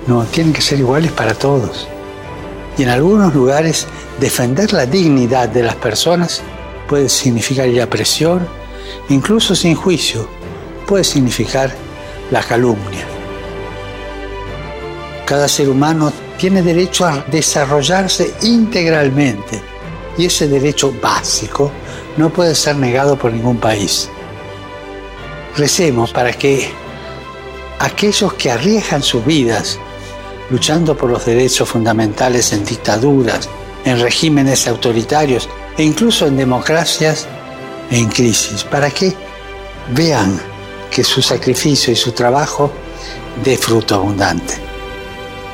No, tienen que ser iguales para todos. Y en algunos lugares, defender la dignidad de las personas puede significar ir a prisión, incluso sin juicio, puede significar la calumnia. Cada ser humano tiene derecho a desarrollarse integralmente y ese derecho básico no puede ser negado por ningún país. Recemos para que aquellos que arriesgan sus vidas luchando por los derechos fundamentales en dictaduras, en regímenes autoritarios e incluso en democracias en crisis, para que vean que su sacrificio y su trabajo dé fruto abundante.